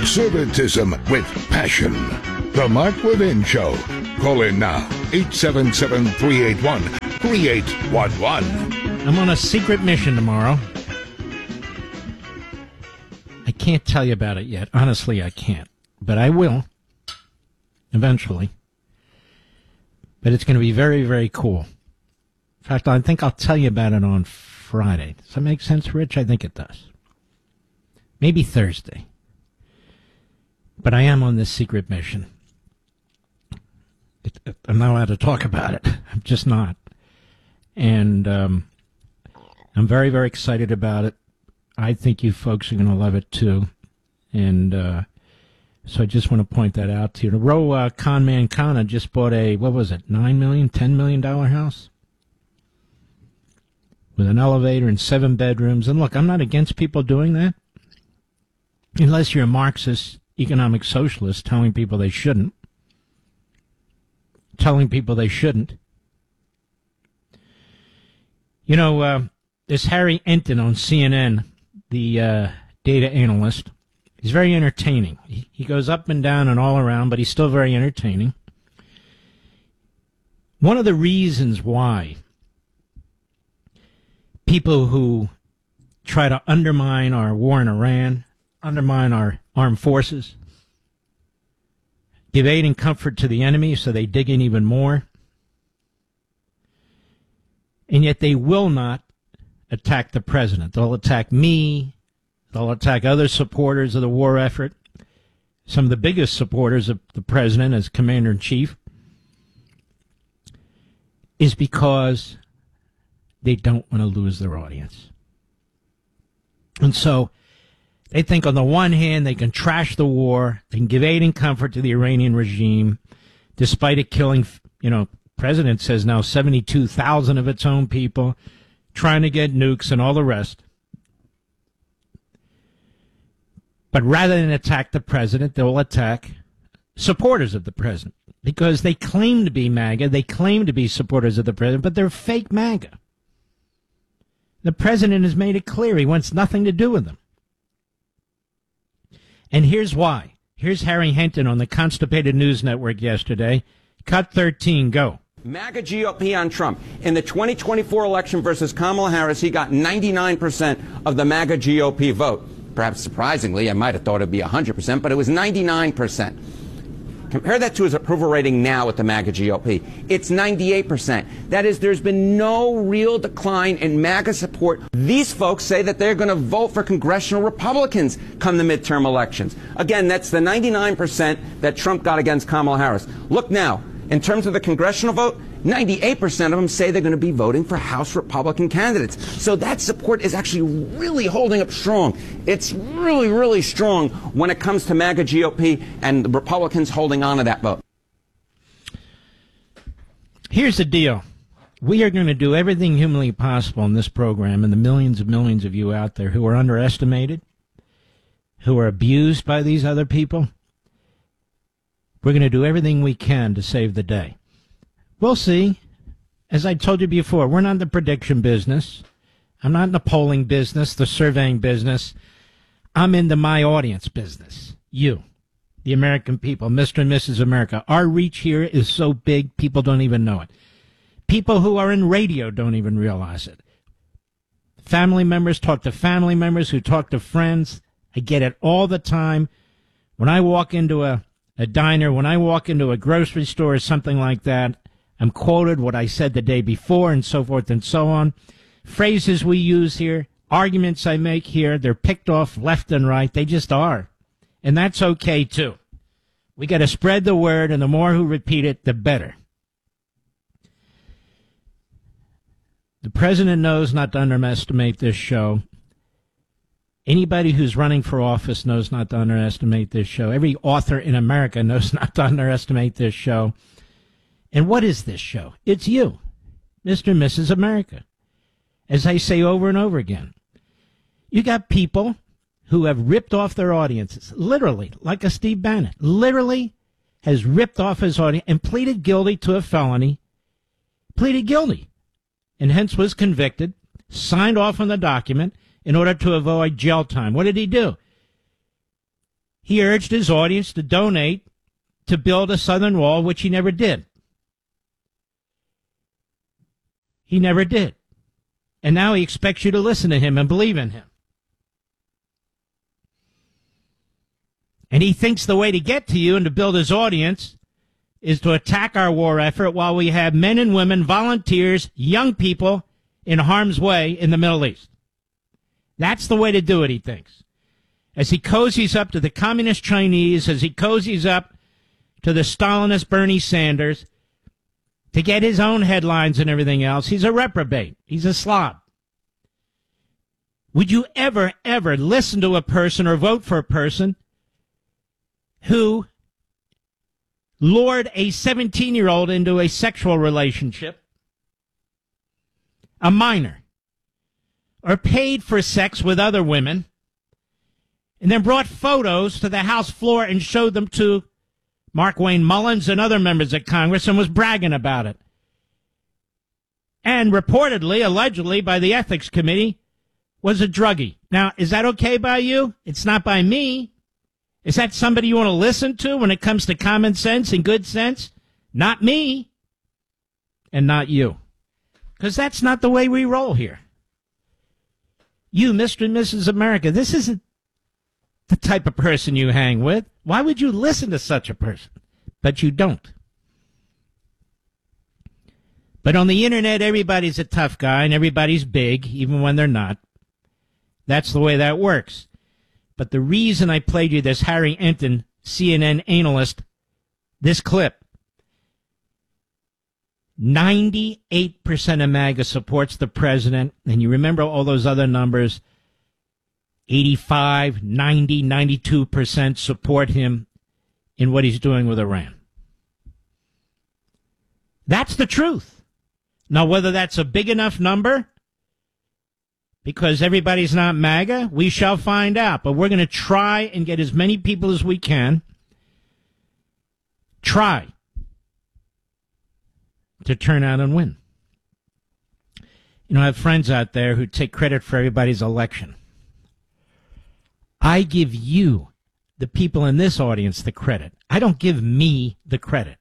Conservatism with passion. The Mark Levin Show. Call in now. 877-381-3811. I'm on a secret mission tomorrow. I can't tell you about it yet. Honestly, I can't. But I will. Eventually. But it's going to be very, very cool. In fact, I think I'll tell you about it on Friday. Does that make sense, Rich? I think it does. Maybe Thursday. But I am on this secret mission. I'm not allowed to talk about it. I'm just not. And I'm very, very excited about it. I think you folks are going to love it, too. And so I just want to point that out to you. The Roe Conman Kana just bought a, what was it, $9 million, $10 million house? With an elevator and 7 bedrooms. And look, I'm not against people doing that. Unless you're a Marxist economic socialist telling people they shouldn't. You know, this Harry Enton on CNN, the data analyst, he's very entertaining. He goes up and down and all around, but he's still very entertaining. One of the reasons why people who try to undermine our war in Iran, undermine our armed forces, give aid and comfort to the enemy so they dig in even more, and yet they will not attack the president. They'll attack me. They'll attack other supporters of the war effort, some of the biggest supporters of the president as commander-in-chief, is because they don't want to lose their audience. And so they think on the one hand they can trash the war, they can give aid and comfort to the Iranian regime, despite it killing, President says now 72,000 of its own people, trying to get nukes and all the rest. But rather than attack the president, they will attack supporters of the president because they claim to be MAGA, they claim to be supporters of the president, but they're fake MAGA. The president has made it clear he wants nothing to do with them. And here's why. Here's Harry Henton on the Constipated News Network yesterday. Cut 13, go. MAGA GOP on Trump. In the 2024 election versus Kamala Harris, he got 99% of the MAGA GOP vote. Perhaps surprisingly, I might have thought it would be 100%, but it was 99%. Compare that to his approval rating now with the MAGA GOP. It's 98%. That is, there's been no real decline in MAGA support. These folks say that they're going to vote for congressional Republicans come the midterm elections. Again, that's the 99% that Trump got against Kamala Harris. Look now, in terms of the congressional vote, 98% of them say they're going to be voting for House Republican candidates. So that support is actually really holding up strong. It's really, really strong when it comes to MAGA GOP and the Republicans holding on to that vote. Here's the deal. We are going to do everything humanly possible in this program, and the millions of you out there who are underestimated, who are abused by these other people. We're going to do everything we can to save the day. We'll see. As I told you before, we're not in the prediction business. I'm not in the polling business, the surveying business. I'm into my audience business. You, the American people, Mr. and Mrs. America. Our reach here is so big, people don't even know it. People who are in radio don't even realize it. Family members talk to family members who talk to friends. I get it all the time. When I walk into a diner, when I walk into a grocery store or something like that, I'm quoted what I said the day before and so forth and so on. Phrases we use here, arguments I make here, they're picked off left and right. They just are. And that's okay, too. We got to spread the word, and the more who repeat it, the better. The president knows not to underestimate this show. Anybody who's running for office knows not to underestimate this show. Every author in America knows not to underestimate this show. And what is this show? It's you, Mr. and Mrs. America. As I say over and over again, you got people who have ripped off their audiences, literally, like a Steve Bannon, literally has ripped off his audience and pleaded guilty to a felony, pleaded guilty, and hence was convicted, signed off on the document in order to avoid jail time. What did he do? he urged his audience to donate to build a southern wall, which he never did. He never did. And now he expects you to listen to him and believe in him. And he thinks the way to get to you and to build his audience is to attack our war effort while we have men and women, volunteers, young people in harm's way in the Middle East. That's the way to do it, he thinks. As he cozies up to the communist Chinese, as he cozies up to the Stalinist Bernie Sanders, to get his own headlines and everything else, he's a reprobate. He's a slob. Would you ever listen to a person or vote for a person who lured a 17-year-old into a sexual relationship, a minor, or paid for sex with other women, and then brought photos to the House floor and showed them to Markwayne Mullins and other members of Congress and was bragging about it? And reportedly, allegedly, by the Ethics Committee, was a druggie. Now, is that okay by you? It's not by me. Is that somebody you want to listen to when it comes to common sense and good sense? Not me. And not you. Because that's not the way we roll here. You, Mr. and Mrs. America, this isn't the type of person you hang with. Why would you listen to such a person? But you don't. But on the internet, everybody's a tough guy and everybody's big, even when they're not. That's the way that works. But the reason I played you this Harry Enton, CNN analyst, this clip, 98% of MAGA supports the president, and you remember all those other numbers, 85, 90, 92% support him in what he's doing with Iran. That's the truth. Now, whether that's a big enough number, because everybody's not MAGA, we shall find out. But we're going to try and get as many people as we can. Try to turn out and win. You know, I have friends out there who take credit for everybody's election. I give you, the people in this audience, the credit. I don't give me the credit.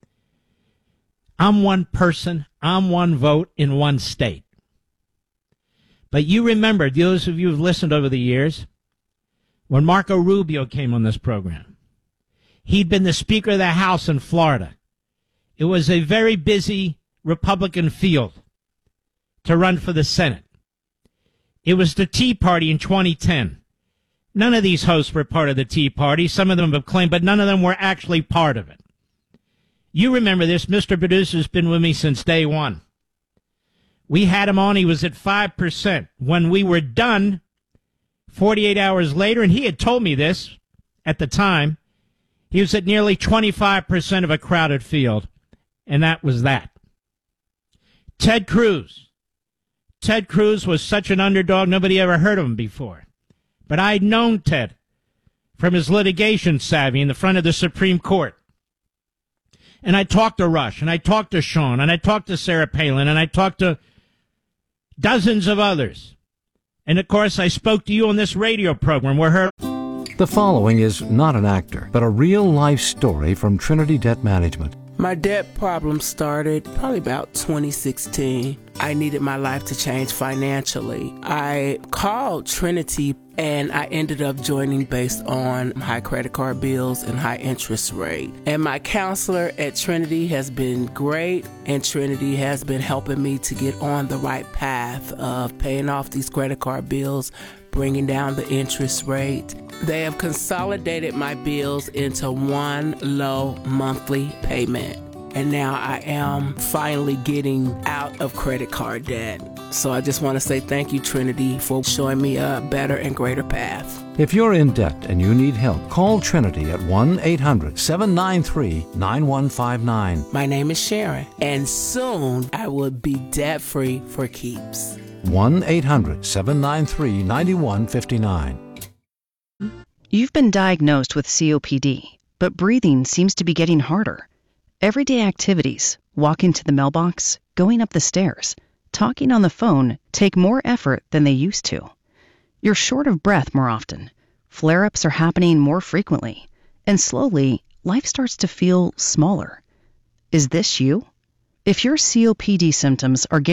I'm one person, I'm one vote in one state. But you remember, those of you who've listened over the years, when Marco Rubio came on this program, he'd been the Speaker of the House in Florida. It was a very busy Republican field to run for the Senate. It was the Tea Party in 2010. None of these hosts were part of the Tea Party. Some of them have claimed, but none of them were actually part of it. You remember this. Mr. Producer's been with me since day one. We had him on. He was at 5%. When we were done, 48 hours later, and he had told me this at the time, he was at nearly 25% of a crowded field. And that was that. Ted Cruz. Ted Cruz was such an underdog, nobody ever heard of him before. But I'd known Ted from his litigation savvy in the front of the Supreme Court. And I talked to Rush, and I talked to Sean, and I talked to Sarah Palin, and I talked to dozens of others. And, of course, I spoke to you on this radio program where her... The following is not an actor, but a real-life story from Trinity Debt Management. My debt problem started probably about 2016. I needed my life to change financially. I called Trinity and I ended up joining based on high credit card bills and high interest rate. And my counselor at Trinity has been great, and Trinity has been helping me to get on the right path of paying off these credit card bills, bringing down the interest rate. They have consolidated my bills into one low monthly payment. And now I am finally getting out of credit card debt. So I just want to say thank you, Trinity, for showing me a better and greater path. If you're in debt and you need help, call Trinity at 1-800-793-9159. My name is Sharon, and soon I will be debt-free for keeps. 1-800-793-9159. You've been diagnosed with COPD, but breathing seems to be getting harder. Everyday activities, walking to the mailbox, going up the stairs, talking on the phone take more effort than they used to. You're short of breath more often. Flare-ups are happening more frequently, and slowly, life starts to feel smaller. Is this you? If your COPD symptoms are getting